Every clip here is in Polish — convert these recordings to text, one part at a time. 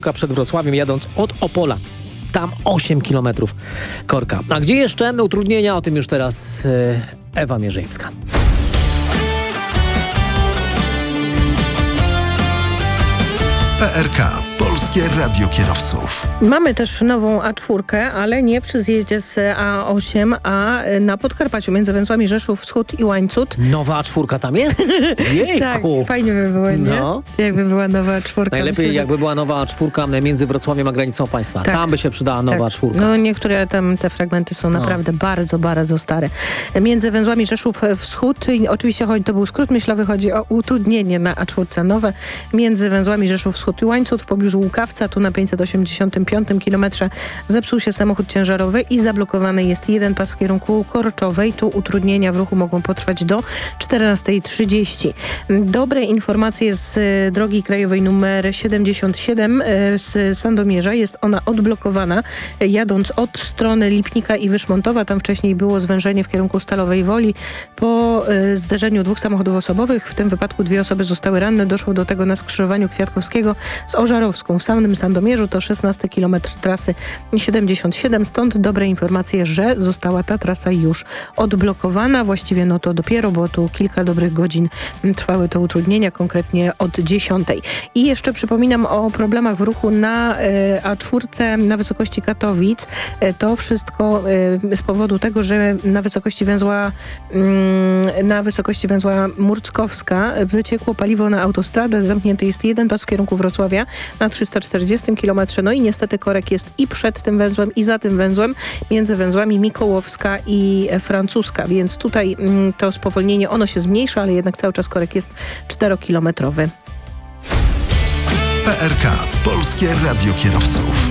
przed Wrocławiem jadąc od Opola. Tam 8 km korka. A gdzie jeszcze utrudnienia? O tym już teraz Ewa Mierzejewska. PRK, Polskie Radio Kierowców. Mamy też nową A4, ale nie przy zjeździe z A8, a na Podkarpaciu między węzłami Rzeszów Wschód i Łańcut. Nowa A4 tam jest? Jejku. Tak, fajnie by było, nie? No. Jakby była nowa A4. Najlepiej Myślę, jakby była nowa A4 między Wrocławiem a granicą państwa. Tak. Tam by się przydała nowa tak. A4. No niektóre tam te fragmenty są naprawdę bardzo, bardzo stare. Między węzłami Rzeszów Wschód, i oczywiście to był skrót myślowy, chodzi o utrudnienie na A4 nowe. Między węzłami Rzeszów Wschód i Łańcut w pobliżu Łukawca, tu na 585 km zepsuł się samochód ciężarowy i zablokowany jest jeden pas w kierunku Korczowej. Tu utrudnienia w ruchu mogą potrwać do 14:30. Dobre informacje z drogi krajowej numer 77 z Sandomierza. Jest ona odblokowana jadąc od strony Lipnika i Wyszmontowa. Tam wcześniej było zwężenie w kierunku Stalowej Woli. Po zderzeniu dwóch samochodów osobowych, w tym wypadku 2 osoby zostały ranne. Doszło do tego na skrzyżowaniu Kwiatkowskiego z Ożarowską. W samym Sandomierzu to 16 km trasy 77. Stąd dobre informacje, że została ta trasa już odblokowana. Właściwie no to dopiero, bo tu kilka dobrych godzin trwały te utrudnienia, konkretnie od 10. I jeszcze przypominam o problemach w ruchu na A4 na wysokości Katowic. To wszystko z powodu tego, że na wysokości węzła Murckowska wyciekło paliwo na autostradę. Zamknięty jest jeden pas w kierunku Wrocławia na 340 km. No i niestety korek jest i przed tym węzłem, i za tym węzłem, między węzłami Mikołowska i Francuska. Więc tutaj to spowolnienie, ono się zmniejsza, ale jednak cały czas korek jest 4-kilometrowy. PRK, Polskie Radio Kierowców.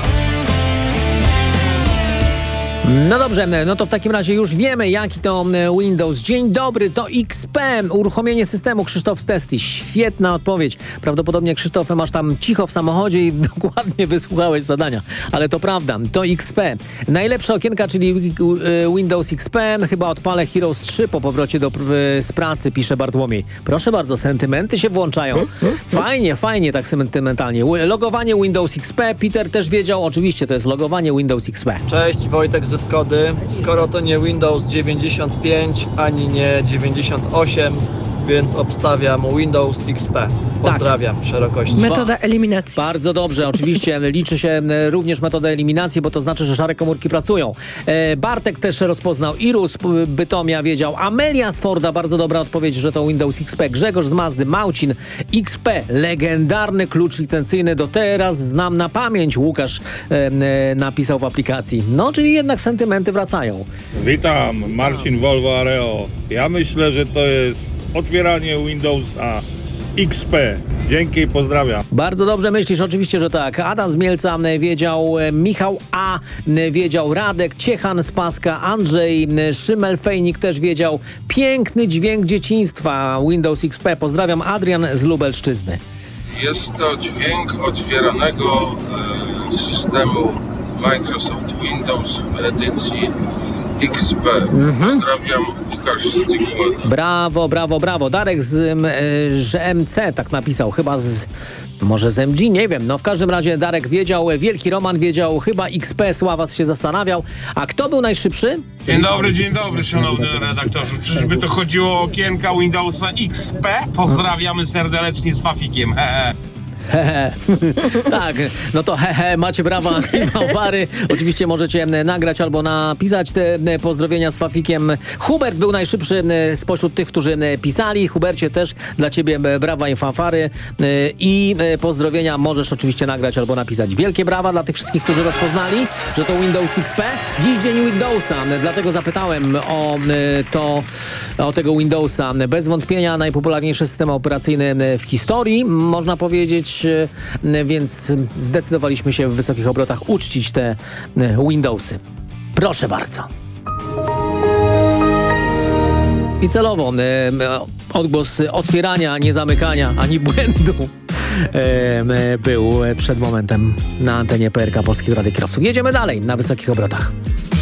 No dobrze, no to w takim razie już wiemy, jaki to Windows. Dzień dobry, to XP, uruchomienie systemu. Krzysztof Stesti, świetna odpowiedź. Prawdopodobnie, Krzysztof, masz tam cicho w samochodzie i dokładnie wysłuchałeś zadania, ale to prawda, to XP. Najlepsze okienka, czyli Windows XP, chyba odpalę Heroes 3 po powrocie z pracy, pisze Bartłomiej. Proszę bardzo, sentymenty się włączają. Fajnie, tak sentymentalnie. Logowanie Windows XP, Peter też wiedział, oczywiście to jest logowanie Windows XP. Cześć, Wojtek ze Skody. Skoro to nie Windows 95 ani nie 98, więc obstawiam Windows XP. Pozdrawiam szerokości. Metoda eliminacji. Bardzo dobrze, oczywiście liczy się również metoda eliminacji, bo to znaczy, że szare komórki pracują. Bartek też rozpoznał, Irus Bytomia wiedział, Amelia z Forda, bardzo dobra odpowiedź, że to Windows XP, Grzegorz z Mazdy, Małcin, XP, legendarny klucz licencyjny, do teraz znam na pamięć, Łukasz napisał w aplikacji. No, czyli jednak sentymenty wracają. Witam, Marcin Volvo Areo. Ja myślę, że to jest otwieranie Windowsa XP. Dzięki, pozdrawiam. Bardzo dobrze myślisz, oczywiście, że tak. Adam z Mielca wiedział, Michał A. wiedział, Radek, Ciechan z Paska, Andrzej, Szymel-Fejnik też wiedział. Piękny dźwięk dzieciństwa, Windows XP. Pozdrawiam, Adrian z Lubelszczyzny. Jest to dźwięk otwieranego systemu Microsoft Windows w edycji XP. Pozdrawiam, Łukasz z Cygłana. Brawo. Darek że MC tak napisał, chyba może z MG, nie wiem. No w każdym razie Darek wiedział, Wielki Roman wiedział, chyba XP, Sławas się zastanawiał. A kto był najszybszy? Dzień dobry, szanowny redaktorze. Czyżby to chodziło o okienka Windowsa XP? Pozdrawiamy serdecznie z Fafikiem. Tak, no to macie brawa i fanfary. Oczywiście możecie nagrać albo napisać te pozdrowienia z Fafikiem. Hubert był najszybszy spośród tych, którzy pisali. Hubercie, też dla ciebie brawa i fanfary. I pozdrowienia możesz oczywiście nagrać albo napisać. Wielkie brawa dla tych wszystkich, którzy rozpoznali, że to Windows XP. Dziś dzień Windowsa, dlatego zapytałem o tego Windowsa. Bez wątpienia najpopularniejszy system operacyjny w historii, można powiedzieć, więc zdecydowaliśmy się w wysokich obrotach uczcić te Windowsy. Proszę bardzo. I celowo odgłos otwierania, nie zamykania, ani błędu był przed momentem na antenie PRK Polskiego Radia Kierowców. Jedziemy dalej na wysokich obrotach.